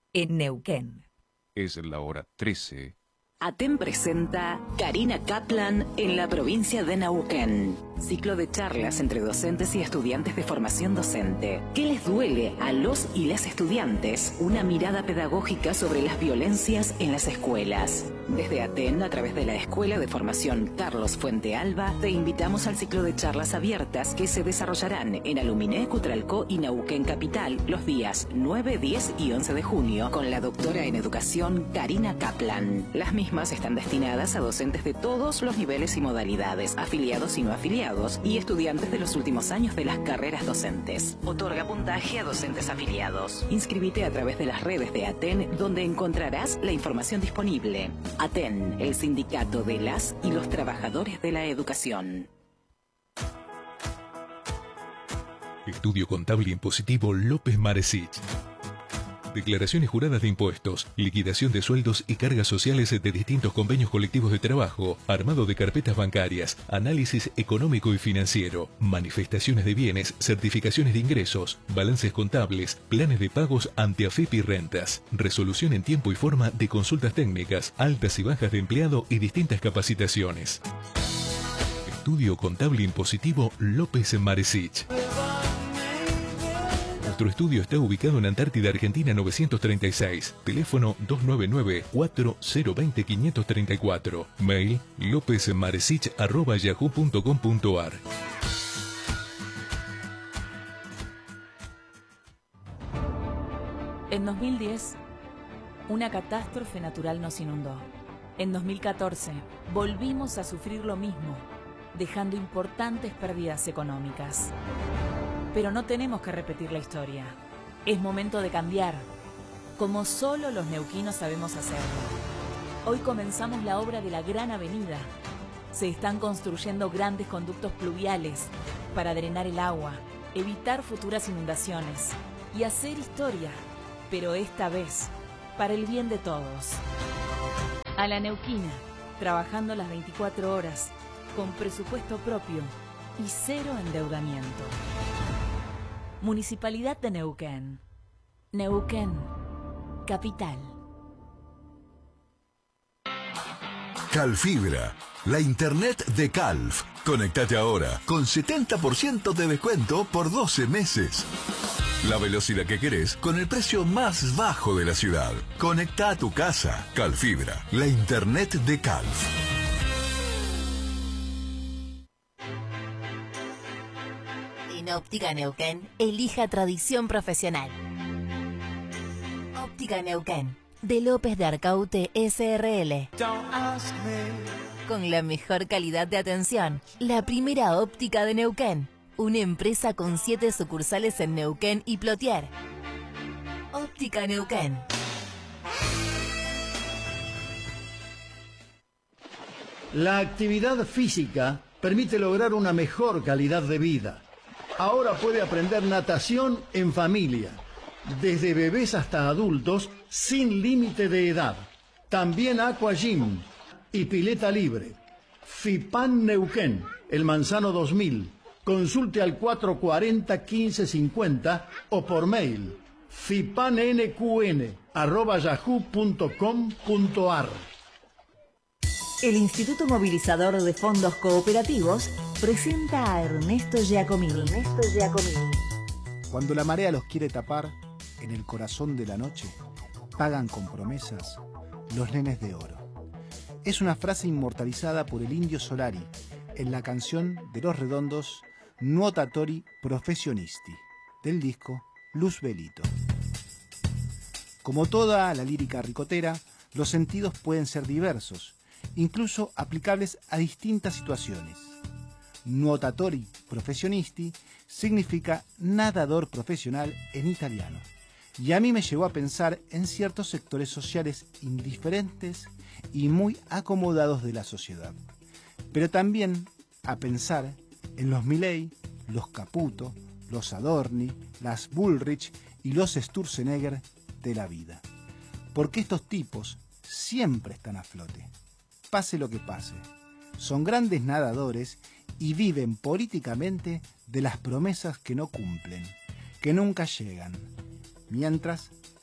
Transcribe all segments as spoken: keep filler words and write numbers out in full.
en Neuquén. Es la hora trece. Aten presenta Karina Kaplan en la provincia de Neuquén. Ciclo de charlas entre docentes y estudiantes de formación docente. ¿Qué les duele a los y las estudiantes? Una mirada pedagógica sobre las violencias en las escuelas. Desde Aten, a través de la Escuela de Formación Carlos Fuente Alba, te invitamos al ciclo de charlas abiertas que se desarrollarán en Aluminé, Cutralcó y Neuquén Capital los días nueve, diez y once de junio con la doctora en educación Karina Kaplan. Las mismas están destinadas a docentes de todos los niveles y modalidades, afiliados y no afiliados, y estudiantes de los últimos años de las carreras docentes. Otorga puntaje a docentes afiliados. Inscríbete a través de las redes de Aten, donde encontrarás la información disponible. Aten, el sindicato de las y los trabajadores de la educación. Estudio Contable Impositivo López Maresich. Declaraciones juradas de impuestos, liquidación de sueldos y cargas sociales de distintos convenios colectivos de trabajo, armado de carpetas bancarias, análisis económico y financiero, manifestaciones de bienes, certificaciones de ingresos, balances contables, planes de pagos ante AFIP y rentas, resolución en tiempo y forma de consultas técnicas, altas y bajas de empleado y distintas capacitaciones. Estudio Contable Impositivo López Maresich. Nuestro estudio está ubicado en Antártida, Argentina novecientos treinta y seis. Teléfono dos nueve nueve, cuatro cero dos cero, cinco tres cuatro. Mail lopezmaresich arroba yahoo punto com punto ar. En dos mil diez, una catástrofe natural nos inundó. En dos mil catorce, volvimos a sufrir lo mismo, dejando importantes pérdidas económicas. Pero no tenemos que repetir la historia. Es momento de cambiar, como solo los neuquinos sabemos hacerlo. Hoy comenzamos la obra de la Gran Avenida. Se están construyendo grandes conductos pluviales para drenar el agua, evitar futuras inundaciones y hacer historia, pero esta vez para el bien de todos. A la neuquina, trabajando las veinticuatro horas, con presupuesto propio y cero endeudamiento. Municipalidad de Neuquén. Neuquén, capital. Calfibra, la internet de Calf. Conectate ahora con setenta por ciento de descuento por doce meses. La velocidad que querés con el precio más bajo de la ciudad. Conecta a tu casa. Calfibra, la internet de Calf. En Óptica Neuquén, elija tradición profesional. Óptica Neuquén, de López de Arcaute S R L. Con la mejor calidad de atención, la primera óptica de Neuquén. Una empresa con siete sucursales en Neuquén y Plotier. Óptica Neuquén. La actividad física permite lograr una mejor calidad de vida. Ahora puede aprender natación en familia, desde bebés hasta adultos, sin límite de edad. También Aqua Gym y pileta libre. FIPAN Neuquén, El Manzano dos mil. Consulte al cuatro cuatro cero, quince cincuenta o por mail fipannqn arroba yahoo punto com punto ar. El Instituto Movilizador de Fondos Cooperativos presenta a Ernesto Giacomini. Ernesto Giacomini. Cuando la marea los quiere tapar, en el corazón de la noche, pagan con promesas los nenes de oro. Es una frase inmortalizada por el Indio Solari en la canción de Los Redondos Nuotatori Professionisti, del disco Luz Velito. Como toda la lírica ricotera, los sentidos pueden ser diversos, incluso aplicables a distintas situaciones. Nuotatori Professionisti significa nadador profesional en italiano, y a mí me llevó a pensar en ciertos sectores sociales indiferentes y muy acomodados de la sociedad, pero también a pensar en los Milei, los Caputo, los Adorni, las Bullrich y los Sturzenegger de la vida, porque estos tipos siempre están a flote. Pase lo que pase, son grandes nadadores y viven políticamente de las promesas que no cumplen, que nunca llegan, mientras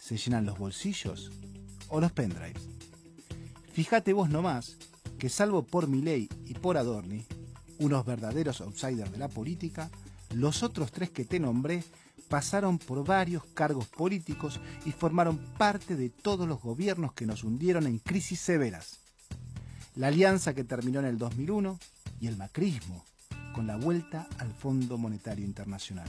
¿Se llenan los bolsillos o los pendrives? Fíjate vos nomás que salvo por Milei y por Adorni, unos verdaderos outsiders de la política, los otros tres que te nombré pasaron por varios cargos políticos y formaron parte de todos los gobiernos que nos hundieron en crisis severas. La alianza que terminó en el dos mil uno y el macrismo, con la vuelta al Fondo Monetario Internacional.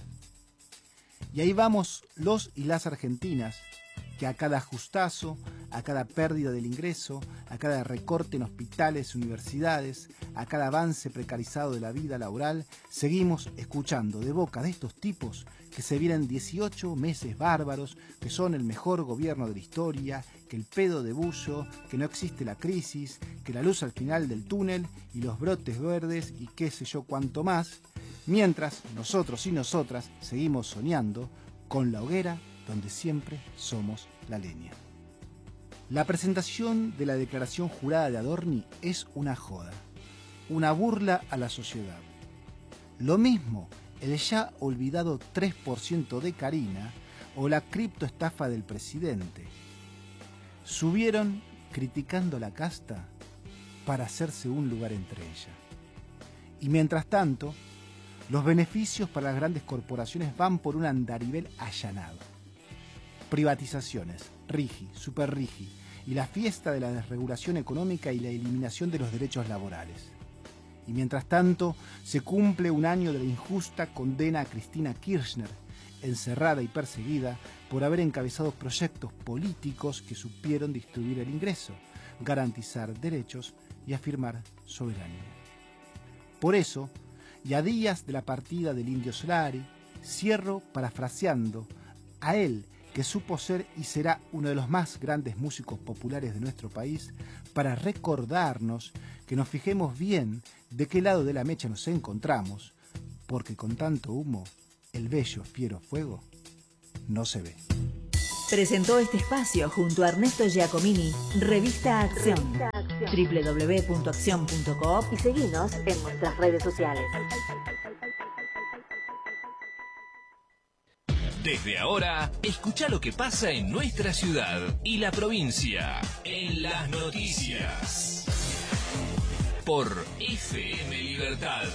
Y ahí vamos los y las argentinas, que a cada ajustazo, a cada pérdida del ingreso, a cada recorte en hospitales, universidades, a cada avance precarizado de la vida laboral, seguimos escuchando de boca de estos tipos que se vienen dieciocho meses bárbaros, que son el mejor gobierno de la historia, que el pedo de Bullo, que no existe la crisis, que la luz al final del túnel y los brotes verdes y qué sé yo cuánto más, mientras nosotros y nosotras seguimos soñando con la hoguera donde siempre somos la leña. La presentación de la declaración jurada de Adorni es una joda, una burla a la sociedad. Lo mismo el ya olvidado tres por ciento de Karina o la criptoestafa del presidente. Subieron criticando la casta para hacerse un lugar entre ella. Y mientras tanto, los beneficios para las grandes corporaciones van por un andarivel allanado. Privatizaciones, RIGI, Super RIGI y la fiesta de la desregulación económica y la eliminación de los derechos laborales. Y mientras tanto, se cumple un año de la injusta condena a Cristina Kirchner, encerrada y perseguida por haber encabezado proyectos políticos que supieron distribuir el ingreso, garantizar derechos y afirmar soberanía. Por eso, y a días de la partida del Indio Solari, cierro parafraseando a él, que supo ser y será uno de los más grandes músicos populares de nuestro país, para recordarnos que nos fijemos bien de qué lado de la mecha nos encontramos, porque con tanto humo, el bello fiero fuego no se ve. Presentó este espacio junto a Ernesto Giacomini, Revista Acción, doble u doble u doble u punto acción punto coop y seguinos en nuestras redes sociales. Desde ahora, escucha lo que pasa en nuestra ciudad y la provincia en las noticias. Por F M Libertad.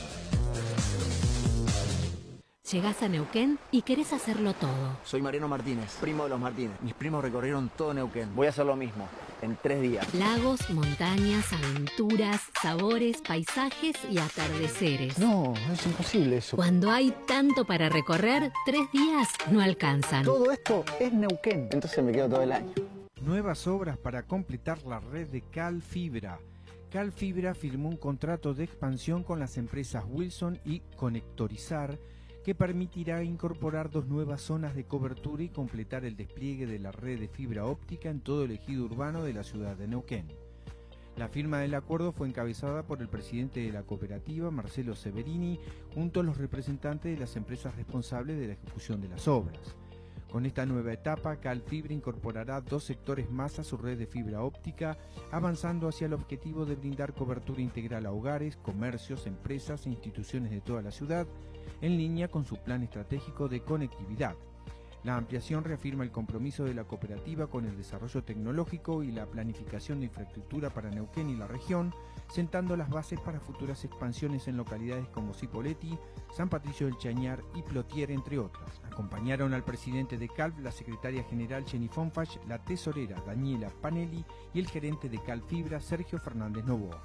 Llegás a Neuquén y querés hacerlo todo. Soy Mariano Martínez, primo de los Martínez. Mis primos recorrieron todo Neuquén. Voy a hacer lo mismo, en tres días. Lagos, montañas, aventuras, sabores, paisajes y atardeceres. No, es imposible eso. Cuando hay tanto para recorrer, tres días no alcanzan. Todo esto es Neuquén. Entonces me quedo todo el año. Nuevas obras para completar la red de Calfibra. Calfibra firmó un contrato de expansión con las empresas Wilson y Conectorizar, que permitirá incorporar dos nuevas zonas de cobertura y completar el despliegue de la red de fibra óptica en todo el ejido urbano de la ciudad de Neuquén. La firma del acuerdo fue encabezada por el presidente de la cooperativa, Marcelo Severini, junto a los representantes de las empresas responsables de la ejecución de las obras. Con esta nueva etapa, Calfibra incorporará dos sectores más a su red de fibra óptica, avanzando hacia el objetivo de brindar cobertura integral a hogares, comercios, empresas e instituciones de toda la ciudad, en línea con su plan estratégico de conectividad. La ampliación reafirma el compromiso de la cooperativa con el desarrollo tecnológico y la planificación de infraestructura para Neuquén y la región, sentando las bases para futuras expansiones en localidades como Cipolletti, San Patricio del Chañar y Plotier, entre otras. Acompañaron al presidente de Calf, la secretaria general Jenny Fonfach, la tesorera Daniela Panelli y el gerente de Calfibra, Sergio Fernández Novoa.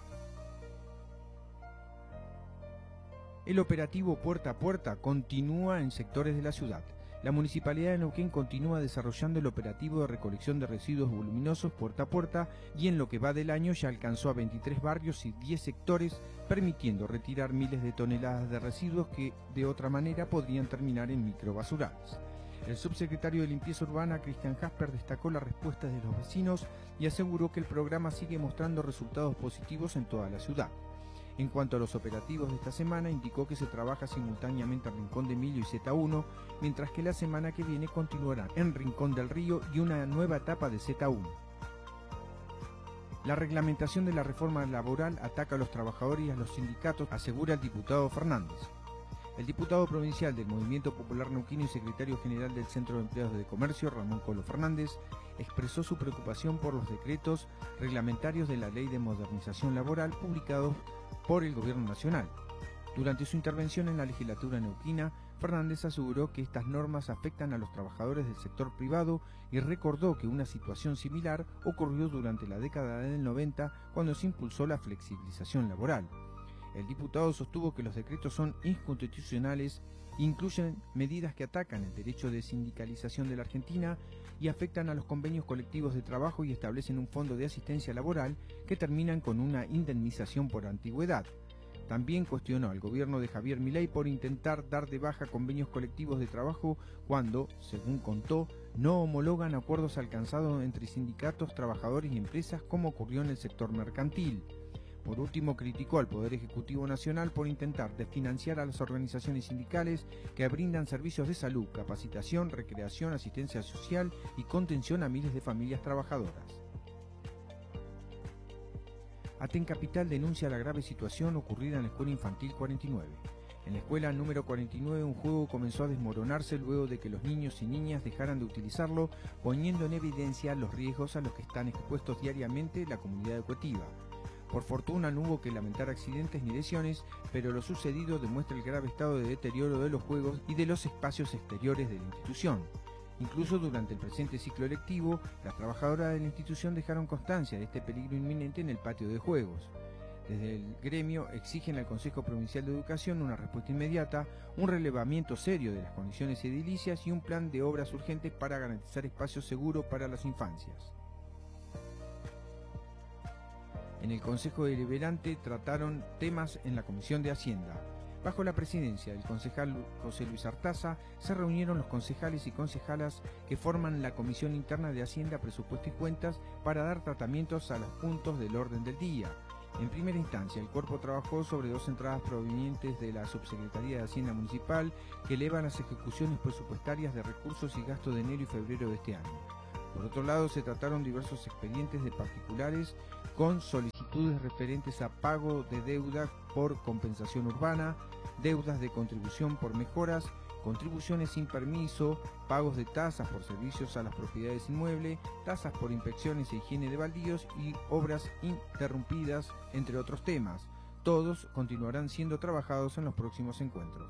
El operativo Puerta a Puerta continúa en sectores de la ciudad. La Municipalidad de Neuquén continúa desarrollando el operativo de recolección de residuos voluminosos puerta a puerta y en lo que va del año ya alcanzó a veintitrés barrios y diez sectores, permitiendo retirar miles de toneladas de residuos que de otra manera podrían terminar en microbasurales. El subsecretario de Limpieza Urbana, Cristian Jasper, destacó las respuestas de los vecinos y aseguró que el programa sigue mostrando resultados positivos en toda la ciudad. En cuanto a los operativos de esta semana, indicó que se trabaja simultáneamente en Rincón de Millo y Z uno, mientras que la semana que viene continuarán en Rincón del Río y una nueva etapa de Z uno. La reglamentación de la reforma laboral ataca a los trabajadores y a los sindicatos, asegura el diputado Fernández. El diputado provincial del Movimiento Popular Neuquino y secretario general del Centro de Empleados de Comercio, Ramón Colo Fernández, expresó su preocupación por los decretos reglamentarios de la Ley de Modernización Laboral publicados por el Gobierno Nacional. Durante su intervención en la legislatura neuquina, Fernández aseguró que estas normas afectan a los trabajadores del sector privado y recordó que una situación similar ocurrió durante la década del noventa cuando se impulsó la flexibilización laboral. El diputado sostuvo que los decretos son inconstitucionales e incluyen medidas que atacan el derecho de sindicalización de la Argentina y afectan a los convenios colectivos de trabajo y establecen un fondo de asistencia laboral que terminan con una indemnización por antigüedad. También cuestionó al gobierno de Javier Milei por intentar dar de baja convenios colectivos de trabajo cuando, según contó, no homologan acuerdos alcanzados entre sindicatos, trabajadores y empresas como ocurrió en el sector mercantil. Por último, criticó al Poder Ejecutivo Nacional por intentar desfinanciar a las organizaciones sindicales que brindan servicios de salud, capacitación, recreación, asistencia social y contención a miles de familias trabajadoras. Aten Capital denuncia la grave situación ocurrida en la Escuela Infantil cuarenta y nueve. En la escuela número cuarenta y nueve un juego comenzó a desmoronarse luego de que los niños y niñas dejaran de utilizarlo, poniendo en evidencia los riesgos a los que están expuestos diariamente la comunidad educativa. Por fortuna no hubo que lamentar accidentes ni lesiones, pero lo sucedido demuestra el grave estado de deterioro de los juegos y de los espacios exteriores de la institución. Incluso durante el presente ciclo lectivo, las trabajadoras de la institución dejaron constancia de este peligro inminente en el patio de juegos. Desde el gremio exigen al Consejo Provincial de Educación una respuesta inmediata, un relevamiento serio de las condiciones edilicias y un plan de obras urgentes para garantizar espacios seguros para las infancias. En el Consejo Deliberante trataron temas en la Comisión de Hacienda. Bajo la presidencia del concejal José Luis Artaza, se reunieron los concejales y concejalas que forman la Comisión Interna de Hacienda, Presupuesto y Cuentas para dar tratamientos a los puntos del orden del día. En primera instancia, el cuerpo trabajó sobre dos entradas provenientes de la Subsecretaría de Hacienda Municipal que elevan las ejecuciones presupuestarias de recursos y gastos de enero y febrero de este año. Por otro lado, se trataron diversos expedientes de particulares con solicitudes referentes a pago de deuda por compensación urbana, deudas de contribución por mejoras, contribuciones sin permiso, pagos de tasas por servicios a las propiedades inmuebles, tasas por inspecciones e higiene de baldíos y obras interrumpidas, entre otros temas. Todos continuarán siendo trabajados en los próximos encuentros.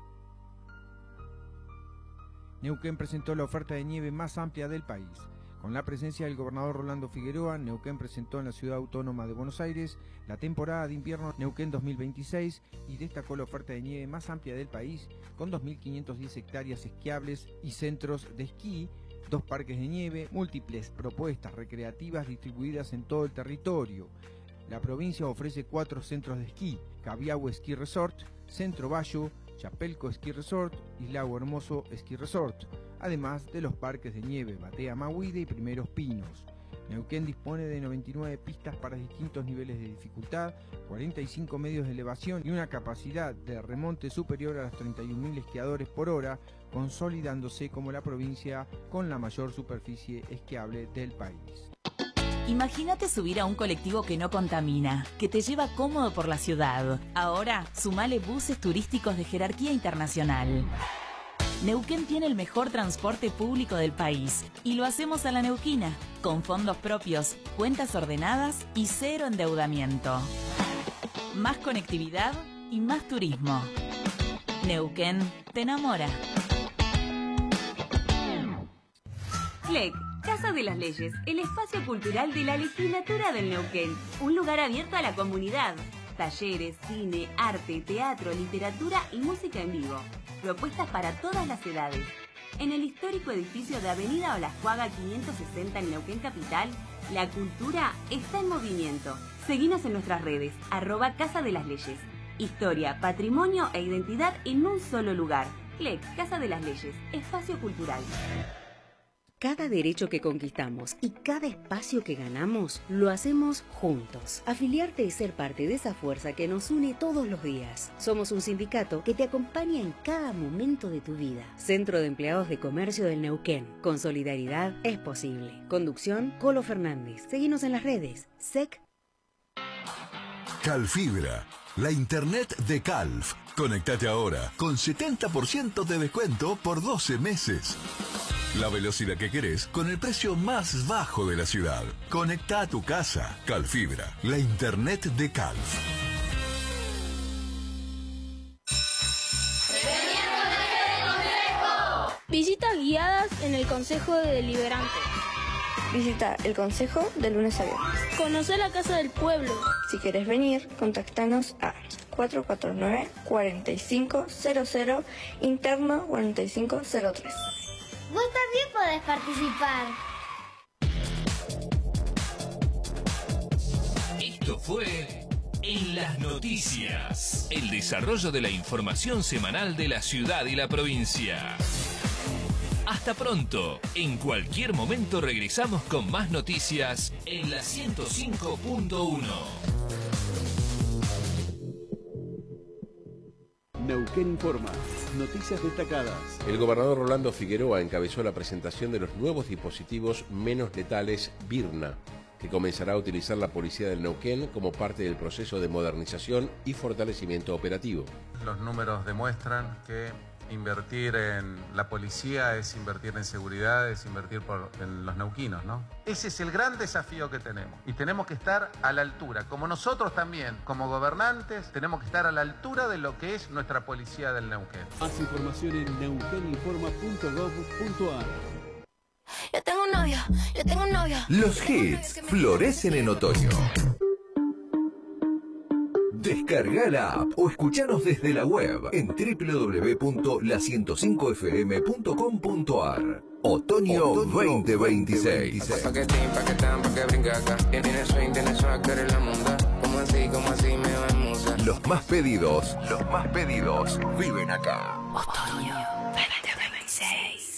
Neuquén presentó la oferta de nieve más amplia del país. Con la presencia del gobernador Rolando Figueroa, Neuquén presentó en la Ciudad Autónoma de Buenos Aires la temporada de invierno Neuquén dos mil veintiséis y destacó la oferta de nieve más amplia del país, con dos mil quinientas diez hectáreas esquiables y centros de esquí, dos parques de nieve, múltiples propuestas recreativas distribuidas en todo el territorio. La provincia ofrece cuatro centros de esquí: Cabiahue Ski Resort, Centro Bayo, Chapelco Ski Resort y Lago Hermoso Ski Resort, además de los parques de nieve Batea Mahuide y Primeros Pinos. Neuquén dispone de noventa y nueve pistas para distintos niveles de dificultad, cuarenta y cinco medios de elevación y una capacidad de remonte superior a los treinta y un mil esquiadores por hora, consolidándose como la provincia con la mayor superficie esquiable del país. Imagínate subir a un colectivo que no contamina, que te lleva cómodo por la ciudad. Ahora, sumale buses turísticos de jerarquía internacional. Neuquén tiene el mejor transporte público del país y lo hacemos a la neuquina, con fondos propios, cuentas ordenadas y cero endeudamiento. Más conectividad y más turismo. Neuquén te enamora. C L E C, Casa de las Leyes, el espacio cultural de la legislatura del Neuquén. Un lugar abierto a la comunidad. Talleres, cine, arte, teatro, literatura y música en vivo. Propuestas para todas las edades. En el histórico edificio de Avenida Olascuaga quinientos sesenta en Neuquén Capital, la cultura está en movimiento. Seguinos en nuestras redes, arroba Casa de las Leyes. Historia, patrimonio e identidad en un solo lugar. C L E C, Casa de las Leyes, espacio cultural. Cada derecho que conquistamos y cada espacio que ganamos, lo hacemos juntos. Afiliarte y ser parte de esa fuerza que nos une todos los días. Somos un sindicato que te acompaña en cada momento de tu vida. Centro de Empleados de Comercio del Neuquén. Con solidaridad es posible. Conducción, Colo Fernández. Seguinos en las redes. S E C. Calfibra, la internet de Calf. Conectate ahora con setenta por ciento de descuento por doce meses. La velocidad que querés con el precio más bajo de la ciudad. Conecta a tu casa. Calfibra, la internet de Calf. Visitas guiadas en el Consejo Deliberante. Visita el Consejo de lunes a viernes. Conocer la Casa del Pueblo. Si querés venir, contactanos a cuatro cuatro nueve, cuatro cinco cero cero, interno cuatro cinco cero tres. Vos también podés participar. Esto fue En las Noticias, el desarrollo de la información semanal de la ciudad y la provincia. Hasta pronto. En cualquier momento regresamos con más noticias en la ciento cinco punto uno. Neuquén Informa. Noticias destacadas. El gobernador Rolando Figueroa encabezó la presentación de los nuevos dispositivos menos letales Virna, que comenzará a utilizar la policía del Neuquén como parte del proceso de modernización y fortalecimiento operativo. Los números demuestran que invertir en la policía es invertir en seguridad, es invertir por, en los neuquinos, ¿no? Ese es el gran desafío que tenemos y tenemos que estar a la altura, como nosotros también, como gobernantes, tenemos que estar a la altura de lo que es nuestra policía del Neuquén. Más información en neuqueninforma punto gov punto ar. Yo tengo un novio, yo tengo un novio. Los hits florecen en otoño. Descarga la app o escuchanos desde la web en doble u doble u doble u punto la ciento cinco f m punto com punto ar. Otoño, Otoño veinte veintiséis. Paquetín, paquetán, pa' que brinca acá. Tiene swing, tiene swag, tú eres la monda. Como así, como así me va en musa. Los más pedidos, los más pedidos viven acá. Otoño.